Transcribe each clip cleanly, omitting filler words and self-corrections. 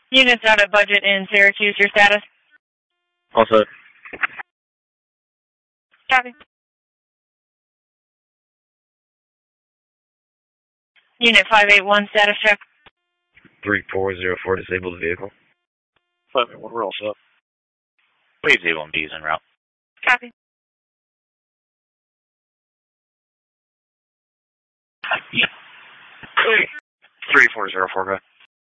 Units out of budget in Syracuse, your status? Also, Copy. Unit 581, status check. 3404, disabled vehicle. 581, we're all set. Wave A1B is en route. Copy. Yeah. 3404, guy.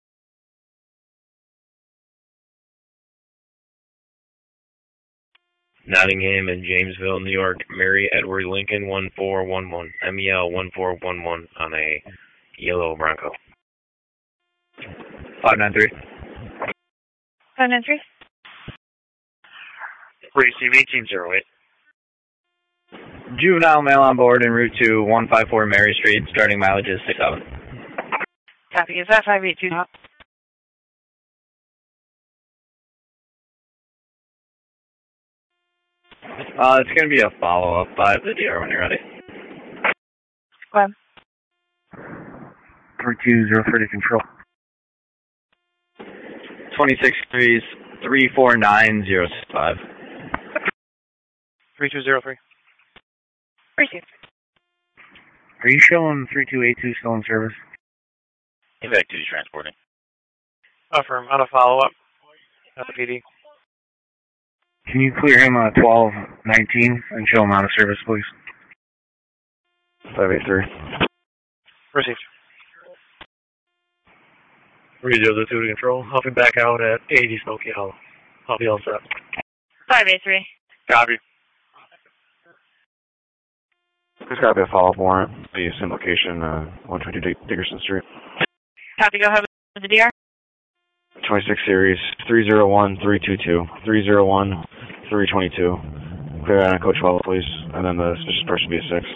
Nottingham and Jamesville, New York. Mary Edward Lincoln 1411. MEL 1411 on a yellow Bronco. 593. 593. Receive 1808. Juvenile male on board en route to 154 Mary Street. Starting mileage is 67. Copy. Is that 582 now? It's going to be a follow-up by the DR when you're ready. Go ahead. 3204 to control. 26 degrees, 34905. 3203. Receive. Are you showing 3282 still in service? Evac duty transporting. Affirm, on a follow-up. PD. Can you clear him on 1219 and show him out of service, please? 583. Received. 302 to control. I'll be back out at 80 Smoky Hollow. I'll be all set. 583. Copy. There's got to be a follow-up warrant. The same location, 120 Dickerson Street. Copy. Go ahead with the DR. 26 series, 301-322, 301-322. Clear out on code 12, please. And then the suspicious person be a 6.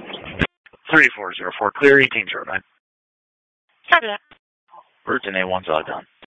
3404, clear 1809. Copy that. Routes in A1's all done.